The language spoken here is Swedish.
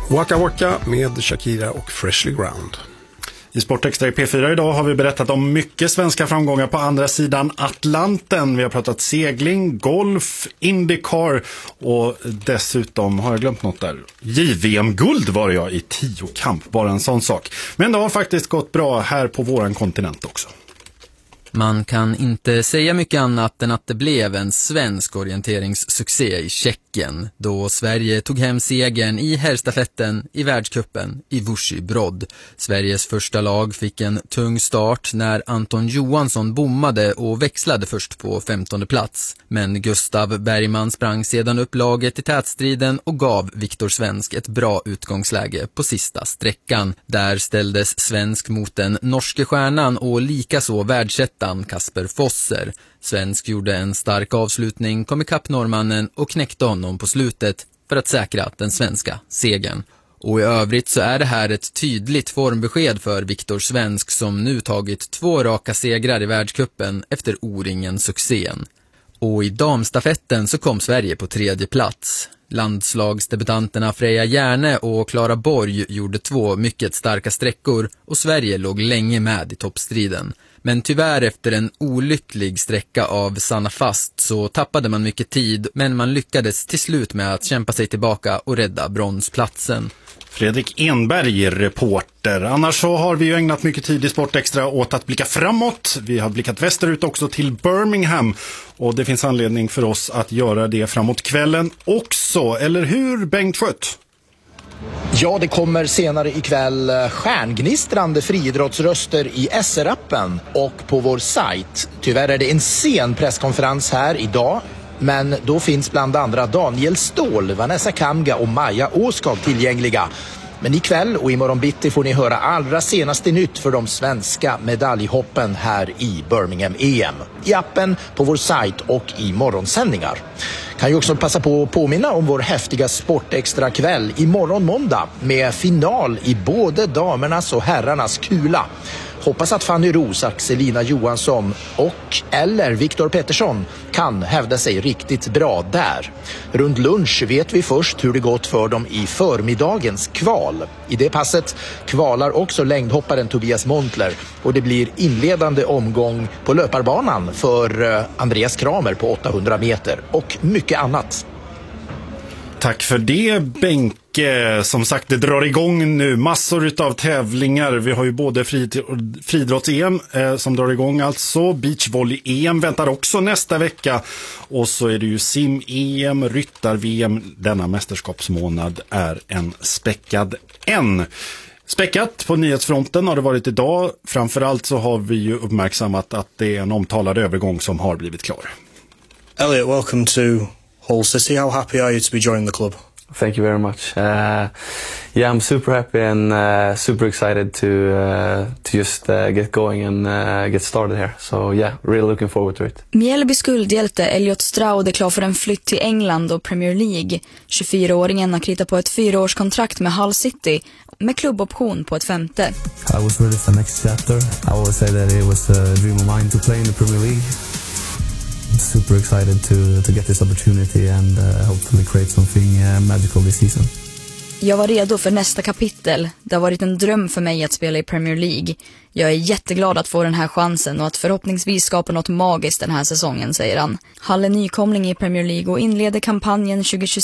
Waka Waka med Shakira och Freshly Ground. I Sportextra i P4 idag har vi berättat om mycket svenska framgångar på andra sidan Atlanten. Vi har pratat segling, golf, IndyCar och dessutom, har jag glömt något där? JVM-guld var jag i 10 kamp, bara en sån sak. Men det har faktiskt gått bra här på våran kontinent också. Man kan inte säga mycket annat än att det blev en svensk orienteringssuccé i Tjeckien då Sverige tog hem segern i herrstafetten i världscupen i Vušy-Brod. Sveriges första lag fick en tung start när Anton Johansson bommade och växlade först på 15:e plats. Men Gustav Bergman sprang sedan upp laget i tätstriden och gav Viktor Svensk ett bra utgångsläge på sista sträckan. Där ställdes Svensk mot den norske stjärnan och likaså världsettan Kasper Fosser. Svensk gjorde en stark avslutning, kom ikapp norrmannen och knäckte honom på slutet för att säkra den svenska segern. Och i övrigt så är det här ett tydligt formbesked för Viktor Svensk som nu tagit 2 raka segrar i världscupen efter O-ringen-succén. Och i damstafetten så kom Sverige på 3:e plats. Landslagsdebutanterna Freja Järne och Klara Borg gjorde 2 mycket starka sträckor och Sverige låg länge med i toppstriden. Men tyvärr efter en olycklig sträcka av Sanna Fast så tappade man mycket tid, men man lyckades till slut med att kämpa sig tillbaka och rädda bronsplatsen. Fredrik Enberg, reporter. Annars så har vi ju ägnat mycket tid i Sportextra åt att blicka framåt. Vi har blickat västerut också till Birmingham och det finns anledning för oss att göra det framåt kvällen också. Eller hur, Bengt Schött? Ja, det kommer senare ikväll stjärngnistrande friidrottsröster i SR-appen och på vår sajt. Tyvärr är det en sen presskonferens här idag, men då finns bland andra Daniel Ståhl, Vanessa Kamga och Maja Åskov tillgängliga. Men ikväll och imorgon bitti får ni höra allra senaste nytt för de svenska medaljhoppen här i Birmingham EM. I appen, på vår sajt och i morgonsändningar. Kan ju också passa på att påminna om vår häftiga Sportextra kväll imorgon måndag med final i både damernas och herrarnas kula. Hoppas att Fanny Ros, Axelina Johansson och eller Viktor Pettersson kan hävda sig riktigt bra där. Runt lunch vet vi först hur det gått för dem i förmiddagens kval. I det passet kvalar också längdhopparen Tobias Montler och det blir inledande omgång på löparbanan för Andreas Kramer på 800 meter och mycket annat. Tack för det, Benke. Som sagt, det drar igång nu massor utav tävlingar. Vi har ju både friidrotts-EM som drar igång alltså. Beachvolley-EM väntar också nästa vecka. Och så är det ju sim-EM, ryttar-VM. Denna mästerskapsmånad är en späckad en. Späckat på nyhetsfronten har det varit idag. Framförallt så har vi ju uppmärksammat att det är en omtalad övergång som har blivit klar. Elliot, welcome to Hull City. How happy are you to be joining the club? Thank you very much. Yeah, I'm super happy and super excited to just get going and get started here. So yeah, really looking forward to it. Mjällbys guldhjälte Elliot Stroud är klar för en flytt till England och Premier League. 24-åringen har kritat på ett 4-årskontrakt med Hull City med klubboption på ett 5:e. I was ready for next chapter. I always say that it was a dream of mine to play in the Premier League. Super excited to get this opportunity and hopefully create something magical this season. Jag var redo för nästa kapitel. Det har varit en dröm för mig att spela i Premier League. Jag är jätteglad att få den här chansen och att förhoppningsvis skapa något magiskt den här säsongen, säger han. Hull är nykomling i Premier League och inleder kampanjen 2026